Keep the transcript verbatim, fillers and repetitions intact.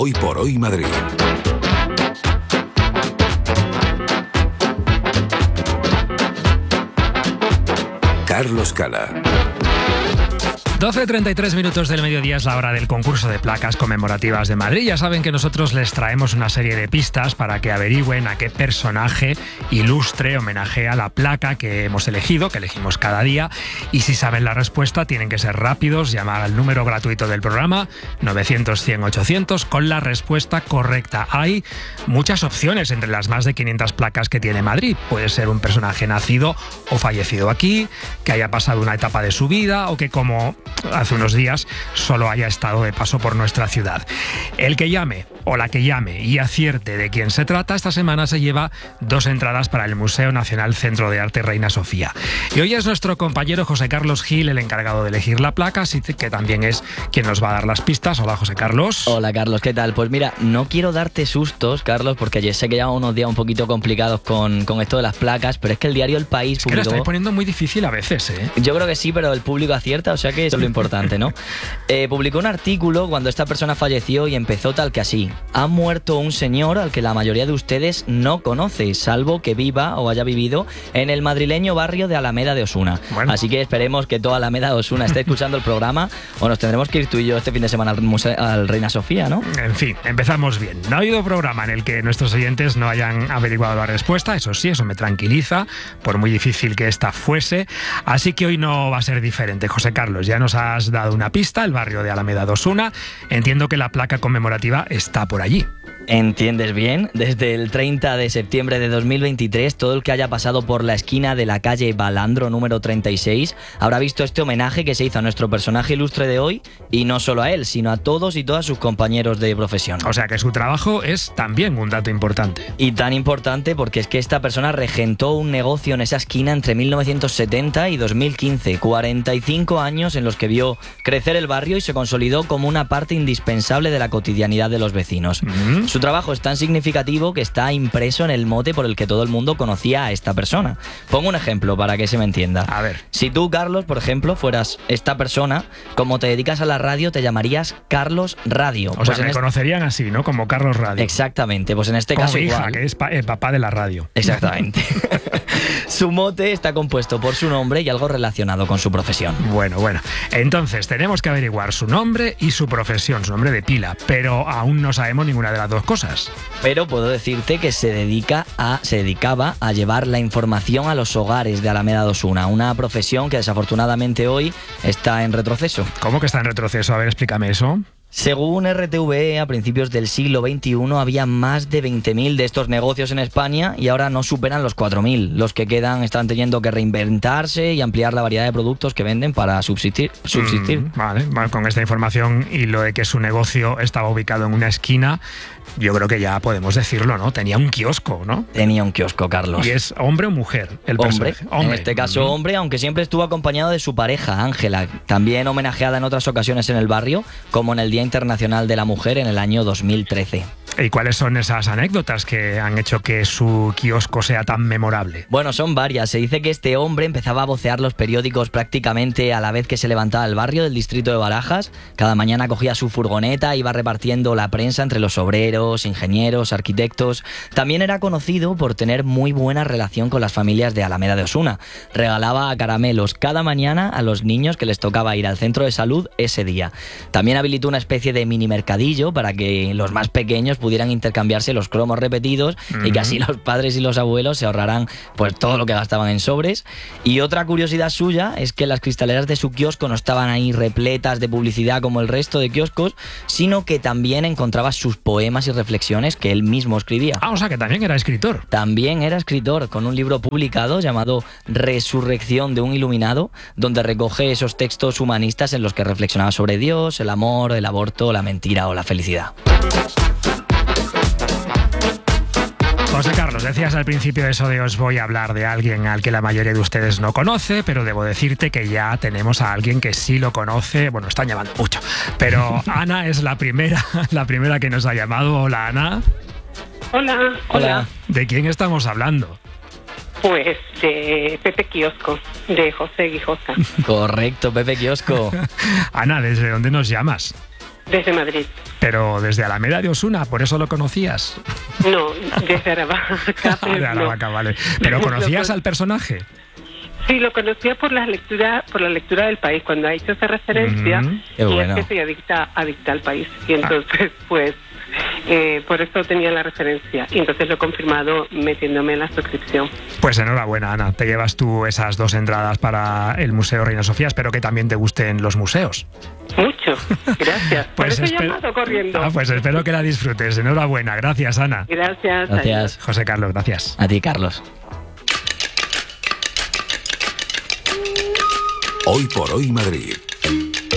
Hoy por Hoy Madrid. Carlos Cala. doce treinta y tres minutos del mediodía es la hora del concurso de placas conmemorativas de Madrid. Ya saben que nosotros les traemos una serie de pistas para que averigüen a qué personaje ilustre homenajea la placa que hemos elegido, que elegimos cada día. Y si saben la respuesta, tienen que ser rápidos, llamar al número gratuito del programa, novecientos, cien, ochocientos, con la respuesta correcta. Hay muchas opciones entre las más de quinientas placas que tiene Madrid. Puede ser un personaje nacido o fallecido aquí, que haya pasado una etapa de su vida o que, como hace unos días, solo haya estado de paso por nuestra ciudad. El que llame o la que llame y acierte de quién se trata, esta semana se lleva dos entradas para el Museo Nacional Centro de Arte Reina Sofía. Y hoy es nuestro compañero José Carlos Gil el encargado de elegir la placa, así que también es quien nos va a dar las pistas. Hola, José Carlos. Hola, Carlos, ¿qué tal? Pues mira, no quiero darte sustos, Carlos, porque yo sé que llevamos unos días un poquito complicados con, con esto de las placas, pero es que el diario El País es publicó... que lo estáis poniendo muy difícil a veces, ¿eh? Yo creo que sí, pero el público acierta, o sea que eso es lo importante, ¿no? Eh, publicó un artículo cuando esta persona falleció y empezó tal que así: ha muerto un señor al que la mayoría de ustedes no conoce, salvo que viva o haya vivido en el madrileño barrio de Alameda de Osuna. Bueno. Así que esperemos que toda Alameda de Osuna esté escuchando el programa, o nos tendremos que ir tú y yo este fin de semana al, museo, al Reina Sofía, ¿no? En fin, empezamos bien. No ha habido programa en el que nuestros oyentes no hayan averiguado la respuesta, eso sí, eso me tranquiliza, por muy difícil que esta fuese. Así que hoy no va a ser diferente. José Carlos, ya nos has dado una pista, el barrio de Alameda de Osuna. Entiendo que la placa conmemorativa está por allí. ¿Entiendes bien? Desde el treinta de septiembre de dos mil veintitrés, todo el que haya pasado por la esquina de la calle Balandro número treinta y seis habrá visto este homenaje que se hizo a nuestro personaje ilustre de hoy, y no solo a él, sino a todos y todas sus compañeros de profesión. O sea que su trabajo es también un dato importante. Y tan importante porque es que esta persona regentó un negocio en esa esquina entre mil novecientos setenta y dos mil quince, cuarenta y cinco años en los que vio crecer el barrio y se consolidó como una parte indispensable de la cotidianidad de los vecinos. Mm-hmm. Su trabajo es tan significativo que está impreso en el mote por el que todo el mundo conocía a esta persona. Pongo un ejemplo para que se me entienda. A ver. Si tú, Carlos, por ejemplo, fueras esta persona, como te dedicas a la radio, te llamarías Carlos Radio. O pues sea, me este... conocerían así, ¿no? Como Carlos Radio. Exactamente, pues en este como caso mi hija, igual. que es pa- el papá de la radio. Exactamente. Su mote está compuesto por su nombre y algo relacionado con su profesión. Bueno, bueno. Entonces, tenemos que averiguar su nombre y su profesión, su nombre de pila, pero aún no sabemos ninguna de las dos cosas. Pero puedo decirte que se dedica a, se dedicaba a llevar la información a los hogares de Alameda de Osuna, una profesión que desafortunadamente hoy está en retroceso. ¿Cómo que está en retroceso? A ver, explícame eso. Según R T V E, a principios del siglo veintiuno había más de veinte mil de estos negocios en España y ahora no superan los cuatro mil. Los que quedan están teniendo que reinventarse y ampliar la variedad de productos que venden para subsistir. subsistir. Mm, vale, vale, con esta información y lo de que su negocio estaba ubicado en una esquina, yo creo que ya podemos decirlo, ¿no? Tenía un kiosco, ¿no? Tenía un kiosco, Carlos. ¿Y es hombre o mujer el hombre, personaje? Hombre. En este caso, hombre, aunque siempre estuvo acompañado de su pareja, Ángela, también homenajeada en otras ocasiones en el barrio, como en el Día Internacional de la Mujer en el año dos mil trece. ¿Y cuáles son esas anécdotas que han hecho que su kiosco sea tan memorable? Bueno, son varias. Se dice que este hombre empezaba a vocear los periódicos prácticamente a la vez que se levantaba el barrio del distrito de Barajas. Cada mañana cogía su furgoneta e iba repartiendo la prensa entre los obreros, ingenieros, arquitectos. También era conocido por tener muy buena relación con las familias de Alameda de Osuna. Regalaba caramelos cada mañana a los niños que les tocaba ir al centro de salud ese día. También habilitó una especie de mini mercadillo para que los más pequeños pudieran intercambiarse los cromos repetidos uh-huh. y que así los padres y los abuelos se ahorrarán pues todo lo que gastaban en sobres. Y otra curiosidad suya es que las cristaleras de su kiosco no estaban ahí repletas de publicidad como el resto de kioscos, sino que también encontraba sus poemas y reflexiones que él mismo escribía. Ah, o sea que también era escritor. También era escritor, con un libro publicado llamado Resurrección de un Iluminado, donde recoge esos textos humanistas en los que reflexionaba sobre Dios, el amor, el aborto, la mentira o la felicidad. José Carlos, decías al principio eso de os voy a hablar de alguien al que la mayoría de ustedes no conoce, pero debo decirte que ya tenemos a alguien que sí lo conoce. Bueno, están llamando mucho, pero Ana es la primera, la primera que nos ha llamado. Hola, Ana. Hola, hola. ¿De quién estamos hablando? Pues de Pepe Kiosco, de José Guijosa. Correcto, Pepe Kiosco. Ana, ¿desde dónde nos llamas? Desde Madrid. Pero desde Alameda de Osuna, ¿por eso lo conocías? No, desde Aravaca. de Aravaca, no. Vale. ¿Pero conocías al personaje? Sí, lo conocía por la lectura, por la lectura del País, cuando ha hecho esa referencia, Mm, qué y bueno. es que soy adicta, adicta al País. Y entonces, ah. pues, eh, por eso tenía la referencia. Y entonces lo he confirmado metiéndome en la suscripción. Pues enhorabuena, Ana. Te llevas tú esas dos entradas para el Museo Reina Sofía. Espero que también te gusten los museos. Mucho, gracias. pues por eso espero... he llamado corriendo. Ah, pues espero que la disfrutes. Enhorabuena. Gracias, Ana. Gracias. Gracias. José Carlos, gracias. A ti, Carlos. Hoy por hoy Madrid.